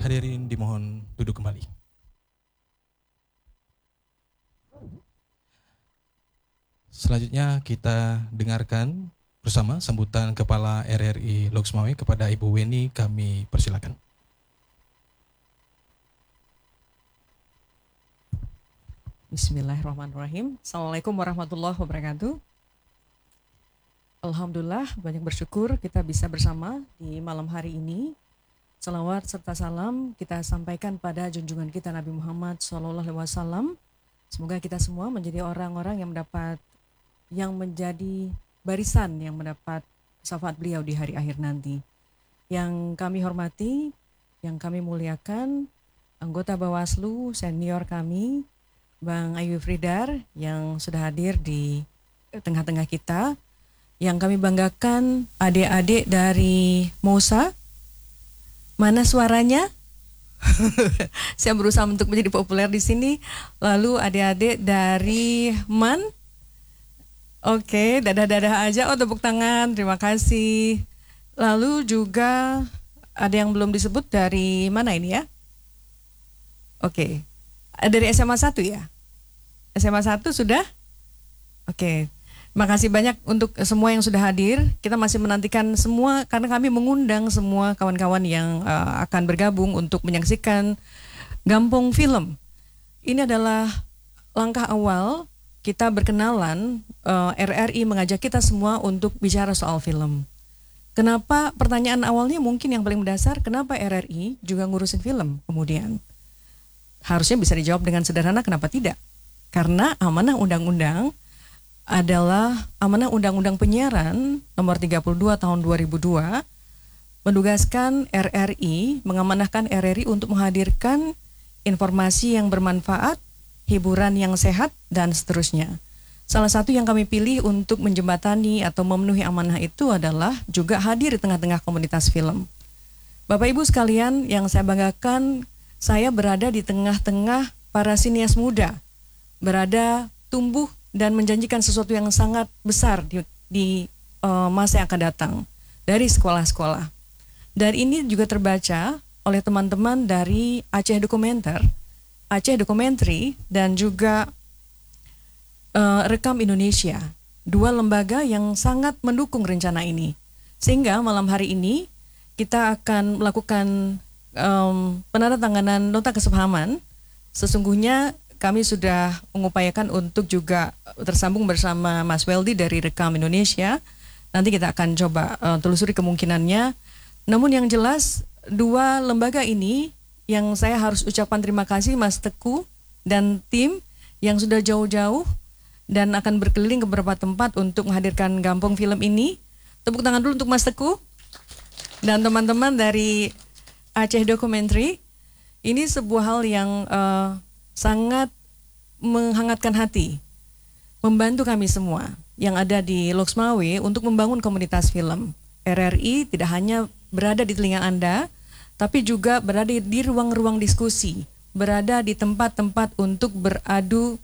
Hadirin dimohon duduk kembali. Selanjutnya kita dengarkan bersama sambutan Kepala RRI Loksmawe kepada Ibu Weni, kami persilakan. Bismillahirrahmanirrahim. Assalamualaikum warahmatullahi wabarakatuh. Alhamdulillah, banyak bersyukur kita bisa bersama di malam hari ini. Salawat serta salam kita sampaikan pada junjungan kita Nabi Muhammad SAW. Semoga kita semua menjadi orang-orang yang menjadi barisan yang mendapat syafaat beliau di hari akhir nanti. Yang kami hormati, yang kami muliakan, anggota Bawaslu senior kami, Bang Ayu Fridar yang sudah hadir di tengah-tengah kita. Yang kami banggakan adik-adik dari MOSA. Mana suaranya? Saya berusaha untuk menjadi populer di sini. Lalu adik-adik dari MAN. Oke, dadah-dadah aja. Oh, tepuk tangan. Terima kasih. Lalu juga ada yang belum disebut dari mana ini ya? Oke. Dari SMA 1 ya? SMA 1 sudah? Oke. Terima kasih banyak untuk semua yang sudah hadir. Kita masih menantikan semua karena kami mengundang semua kawan-kawan yang akan bergabung untuk menyaksikan Gampong Film. Ini adalah langkah awal kita berkenalan, RRI mengajak kita semua untuk bicara soal film. Kenapa pertanyaan awalnya mungkin yang paling mendasar, kenapa RRI juga ngurusin film kemudian? Harusnya bisa dijawab dengan sederhana, kenapa tidak? Karena amanah undang-undang adalah amanah Undang-Undang Penyiaran nomor 32 tahun 2002 mendugaskan RRI, mengamanahkan RRI untuk menghadirkan informasi yang bermanfaat, hiburan yang sehat, dan seterusnya. Salah satu yang kami pilih untuk menjembatani atau memenuhi amanah itu adalah juga hadir di tengah-tengah komunitas film. Bapak Ibu sekalian, yang saya banggakan, saya berada di tengah-tengah para sinias muda, berada tumbuh dan menjanjikan sesuatu yang sangat besar di masa yang akan datang dari sekolah-sekolah. Dan ini juga terbaca oleh teman-teman dari Aceh Dokumenter, Aceh Dokumentary, dan juga Rekam Indonesia, dua lembaga yang sangat mendukung rencana ini. Sehingga malam hari ini kita akan melakukan penandatanganan nota kesepahaman. Sesungguhnya kami sudah mengupayakan untuk juga tersambung bersama Mas Weldy dari Rekam Indonesia. Nanti kita akan coba telusuri kemungkinannya. Namun yang jelas dua lembaga ini yang saya harus ucapkan terima kasih Mas Teguh dan tim yang sudah jauh-jauh dan akan berkeliling ke beberapa tempat untuk menghadirkan Gampong Film ini. Tepuk tangan dulu untuk Mas Teguh dan teman-teman dari Aceh Documentary. Ini sebuah hal yang sangat menghangatkan hati, membantu kami semua yang ada di Loksmawe untuk membangun komunitas film. RRI tidak hanya berada di telinga Anda, tapi juga berada di ruang-ruang diskusi, berada di tempat-tempat untuk beradu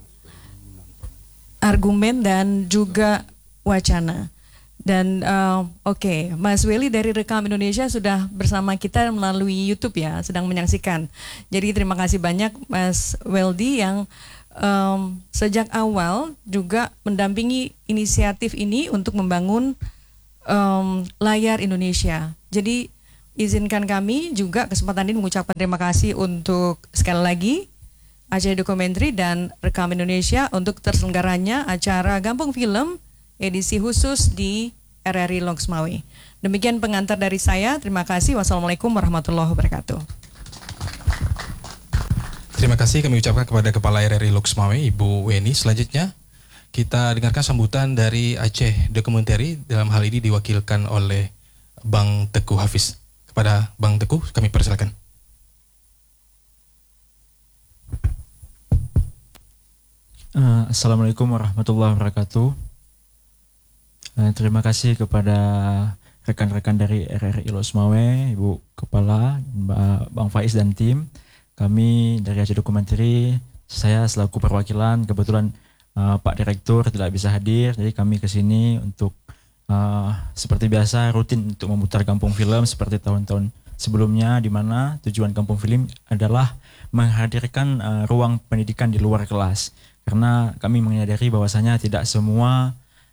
argumen dan juga wacana. Dan Mas Weldy dari Rekam Indonesia sudah bersama kita melalui YouTube ya, sedang menyaksikan. Jadi terima kasih banyak Mas Weldy yang sejak awal juga mendampingi inisiatif ini untuk membangun layar Indonesia. Jadi izinkan kami juga kesempatan ini mengucapkan terima kasih untuk sekali lagi Aceh Documentary dan Rekam Indonesia untuk terselenggaranya acara Gampong Film edisi khusus di RRI Loksmawe. Demikian pengantar dari saya. Terima kasih. Wassalamualaikum warahmatullahi wabarakatuh. Terima kasih kami ucapkan kepada Kepala RRI Loksmawe, Ibu Weni. Selanjutnya kita dengarkan sambutan dari Aceh Documentary, dalam hal ini diwakilkan oleh Bang Teguh Hafiz. Kepada Bang Teguh kami persilakan. Assalamualaikum warahmatullahi wabarakatuh. Terima kasih kepada rekan-rekan dari RRI Loksmawe, Ibu Kepala, Bang Faiz dan tim. Kami dari Aceh Documentary, saya selaku perwakilan, kebetulan Pak Direktur tidak bisa hadir, jadi kami ke sini untuk seperti biasa rutin untuk memutar Gampong Film seperti tahun-tahun sebelumnya, di mana tujuan Kampung Film adalah menghadirkan ruang pendidikan di luar kelas. Karena kami menyadari bahwasanya tidak semua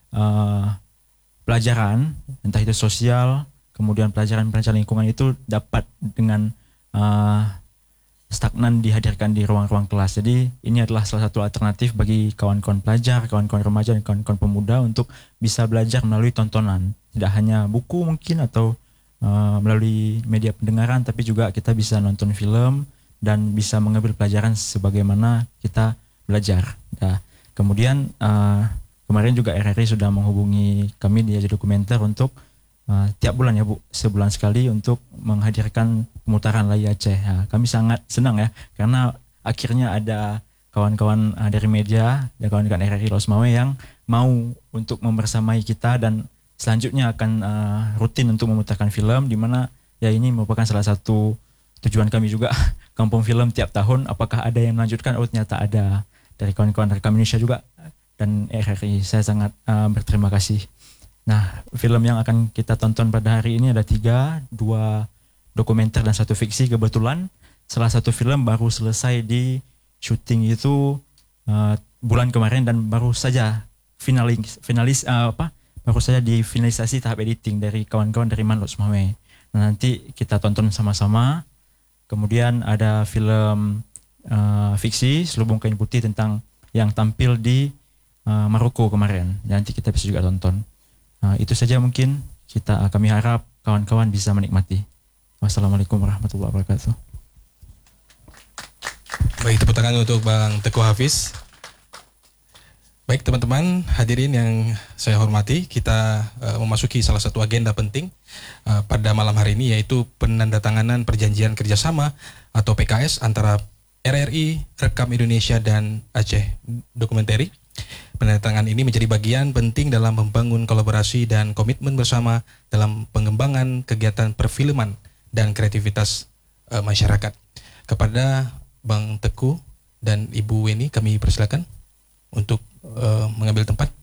pelajaran, entah itu sosial, kemudian pelajaran lingkungan itu dapat dengan stagnan dihadirkan di ruang-ruang kelas. Jadi ini adalah salah satu alternatif bagi kawan-kawan pelajar, kawan-kawan remaja, dan kawan-kawan pemuda untuk bisa belajar melalui tontonan. Tidak hanya buku mungkin atau melalui media pendengaran, tapi juga kita bisa nonton film dan bisa mengambil pelajaran sebagaimana kita belajar. Nah, kemudian kemarin juga RRI sudah menghubungi kami di Aja Dokumenter untuk tiap bulan ya Bu, sebulan sekali untuk menghadirkan pemutaran Lay Aceh. Nah, kami sangat senang ya, karena akhirnya ada kawan-kawan dari media dan kawan-kawan RRI Losmawe yang mau untuk membersamai kita dan selanjutnya akan rutin untuk memutarkan film, di mana ya ini merupakan salah satu tujuan kami juga Kampung Film tiap tahun. Apakah ada yang melanjutkan? Oh, ternyata ada dari kawan-kawan rekam Indonesia juga dan RRI. Saya sangat berterima kasih. Nah, film yang akan kita tonton pada hari ini ada 3, 2 dokumenter dan 1 fiksi. Kebetulan salah satu film baru selesai di syuting itu bulan kemarin dan baru saja baru saja difinalisasi tahap editing dari kawan-kawan dari Manlot Semawe. Nah, nanti kita tonton sama-sama. Kemudian ada film fiksi Selubung Kain Putih tentang yang tampil di Maroko kemarin. Nanti kita bisa juga tonton. Itu saja mungkin kami harap kawan-kawan bisa menikmati. Wassalamualaikum warahmatullahi wabarakatuh. Baik, tepuk tangan untuk Bang Teguh Hafiz. Baik teman-teman hadirin yang saya hormati, kita memasuki salah satu agenda penting pada malam hari ini, yaitu penandatanganan perjanjian kerjasama atau PKS antara RRI, Rekam Indonesia, dan Aceh Dokumenter. Penandatanganan ini menjadi bagian penting dalam membangun kolaborasi dan komitmen bersama dalam pengembangan kegiatan perfilman dan kreativitas masyarakat. Kepada Bang Teguh dan Ibu Weni kami persilakan untuk mengambil tempat.